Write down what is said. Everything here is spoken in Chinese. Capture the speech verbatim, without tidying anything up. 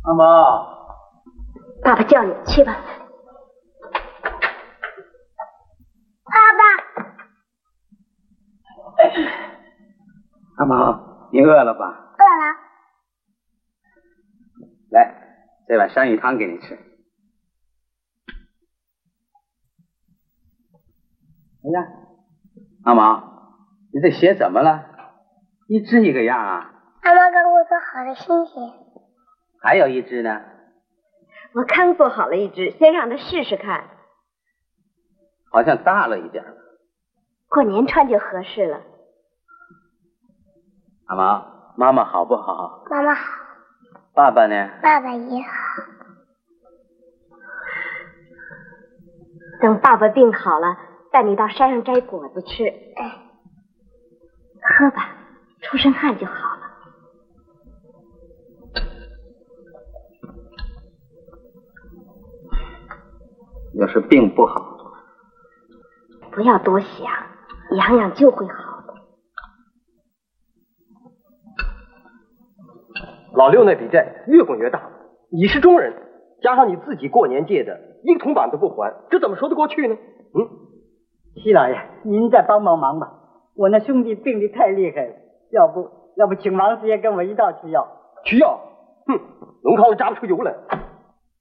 阿毛， 爸爸叫你去吧。 爸爸， 阿毛，你饿了吧？ 饿了。 来，这碗山芋汤给你吃。哎呀，阿毛，你这鞋怎么了？一只一个样啊！ 妈妈刚给我做好的新鞋。 还有一只呢。 我刚做好了一只，先让他试试看。 好像大了一点。 过年穿就合适了。 阿毛，妈妈好不好？ 妈妈好。 爸爸呢？ 爸爸也好。 等爸爸病好了，带你到山上摘果子吃。 哎， 喝吧，出身汗就好了。 要是病不好， 不要多想，养养就会好的。 老六那笔债越滚越大，你是中人，加上你自己过年借的，一个铜板都不还，这怎么说得过去呢？嗯， 七老爷，您再帮帮忙吧，我那兄弟病得太厉害了，要不要不请王师爷跟我一道去要？ 去要？哼，龙炕上扎不出油来。